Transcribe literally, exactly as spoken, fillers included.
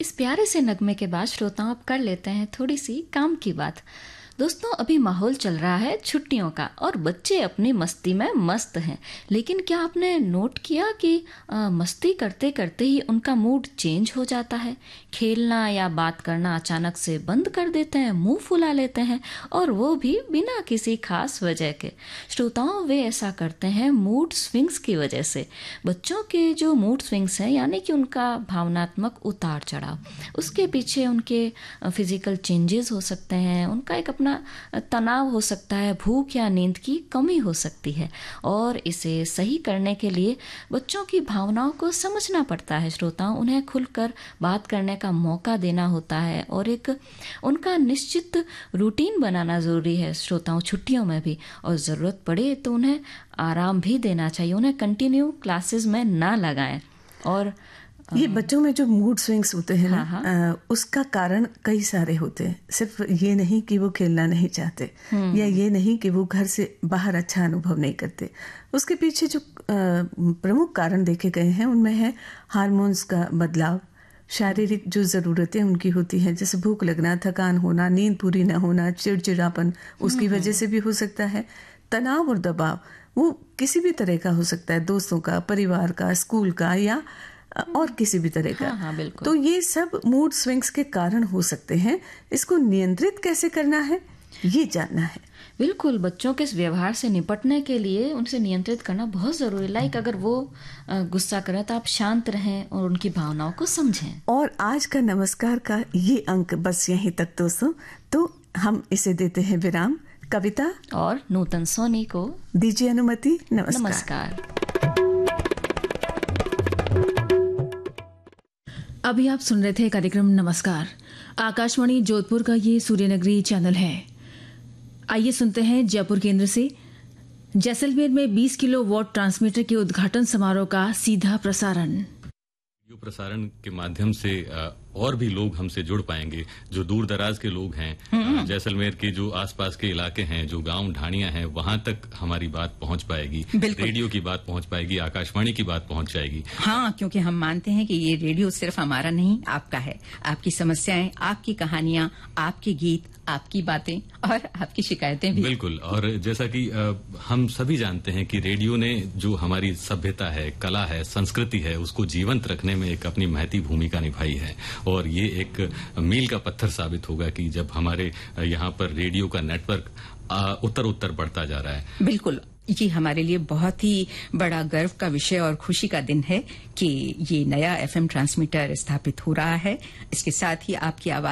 इस प्यारे से नगमे के बाद श्रोताओं अब कर लेते हैं थोड़ी सी काम की बात। दोस्तों, अभी माहौल चल रहा है छुट्टियों का और बच्चे अपनी मस्ती में मस्त हैं, लेकिन क्या आपने नोट किया कि आ, मस्ती करते करते ही उनका मूड चेंज हो जाता है। खेलना या बात करना अचानक से बंद कर देते हैं, मुंह फुला लेते हैं, और वो भी बिना किसी खास वजह के। श्रोताओं, वे ऐसा करते हैं मूड स्विंग्स की वजह से। बच्चों के जो मूड स्विंग्स हैं, यानी कि उनका भावनात्मक उतार चढ़ाव, उसके पीछे उनके फिजिकल चेंजेस हो सकते हैं, उनका एक अपना तनाव हो सकता है, भूख या नींद की कमी हो सकती है, और इसे सही करने के लिए बच्चों की भावनाओं को समझना पड़ता है। श्रोताओं, उन्हें खुलकर बात करने का मौका देना होता है और एक उनका निश्चित रूटीन बनाना जरूरी है। श्रोताओं, छुट्टियों में भी, और ज़रूरत पड़े तो उन्हें आराम भी देना चाहिए, उन्हें कंटिन्यू क्लासेस में ना लगाएं। और ये बच्चों में जो मूड स्विंग्स होते हैं ना, हाँ हाँ। उसका कारण कई सारे होते हैं। सिर्फ ये नहीं कि वो खेलना नहीं चाहते या ये नहीं कि वो घर से बाहर अच्छा अनुभव नहीं करते। उसके पीछे जो प्रमुख कारण देखे गए हैं उनमें है हार्मोन्स का बदलाव, शारीरिक जो ज़रूरतें उनकी होती हैं, जैसे भूख लगना, थकान होना, नींद पूरी न होना, चिड़चिड़ापन, उसकी वजह से भी हो सकता है। तनाव और दबाव वो किसी भी तरह का हो सकता है, दोस्तों का, परिवार का, स्कूल का, या और किसी भी तरह का। हाँ, हाँ, बिल्कुल। तो ये सब मूड स्विंग्स के कारण हो सकते हैं। इसको नियंत्रित कैसे करना है, ये जानना है। बिल्कुल, बच्चों के इस व्यवहार से निपटने के लिए उनसे नियंत्रित करना बहुत जरूरी है। लाइक अगर वो गुस्सा करें तो आप शांत रहें और उनकी भावनाओं को समझें। और आज का नमस्कार का ये अंक बस यहीं तक दोस्तों, तो हम इसे देते हैं विराम। कविता और नूतन सोनी को दीजिए अनुमति। नमस्कार, नमस्कार। अभी आप सुन रहे थे कार्यक्रम नमस्कार। आकाशवाणी जोधपुर का ये सूर्यनगरी चैनल है। आइए सुनते हैं जयपुर केंद्र से जैसलमेर में बीस किलो वॉट ट्रांसमीटर के उद्घाटन समारोह का सीधा प्रसारण। वीडियो प्रसारण के माध्यम से और भी लोग हमसे जुड़ पाएंगे, जो दूर दराज के लोग हैं, जैसलमेर के जो आसपास के इलाके हैं, जो गांव ढाणियां हैं, वहां तक हमारी बात पहुंच पाएगी, रेडियो की बात पहुंच पाएगी, आकाशवाणी की बात पहुंच जाएगी। हाँ, क्योंकि हम मानते हैं कि ये रेडियो सिर्फ हमारा नहीं, आपका है। आपकी समस्याएं, आपकी कहानियां, आपके गीत, आपकी बातें और आपकी शिकायतें भी। बिल्कुल। और जैसा कि आ, हम सभी जानते हैं कि रेडियो ने जो हमारी सभ्यता है, कला है, संस्कृति है, उसको जीवंत रखने में एक अपनी महती भूमिका निभाई है। और ये एक मील का पत्थर साबित होगा कि जब हमारे यहाँ पर रेडियो का नेटवर्क उत्तर उत्तर बढ़ता जा रहा है। बिल्कुल, ये हमारे लिए बहुत ही बड़ा गर्व का विषय और खुशी का दिन है कि ये नया एफएम ट्रांसमीटर स्थापित हो रहा है। इसके साथ ही आपकी आवाज